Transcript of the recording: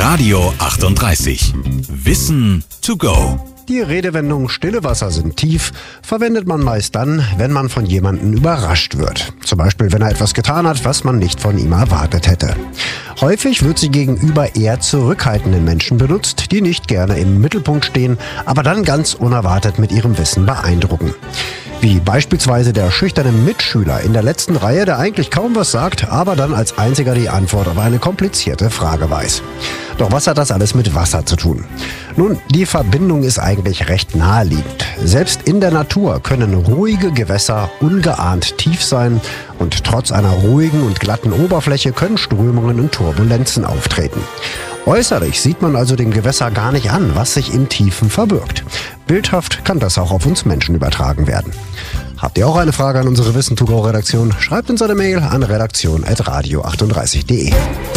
Radio 38. Wissen to go. Die Redewendung stille Wasser sind tief verwendet man meist dann, wenn man von jemandem überrascht wird. Zum Beispiel, wenn er etwas getan hat, was man nicht von ihm erwartet hätte. Häufig wird sie gegenüber eher zurückhaltenden Menschen benutzt, die nicht gerne im Mittelpunkt stehen, aber dann ganz unerwartet mit ihrem Wissen beeindrucken. Wie beispielsweise der schüchterne Mitschüler in der letzten Reihe, der eigentlich kaum was sagt, aber dann als einziger die Antwort auf eine komplizierte Frage weiß. Doch was hat das alles mit Wasser zu tun? Nun, die Verbindung ist eigentlich recht naheliegend. Selbst in der Natur können ruhige Gewässer ungeahnt tief sein und trotz einer ruhigen und glatten Oberfläche können Strömungen und Turbulenzen auftreten. Äußerlich sieht man also dem Gewässer gar nicht an, was sich im Tiefen verbirgt. Bildhaft kann das auch auf uns Menschen übertragen werden. Habt ihr auch eine Frage an unsere Wissen to go Redaktion? Schreibt uns eine Mail an redaktion@radio38.de.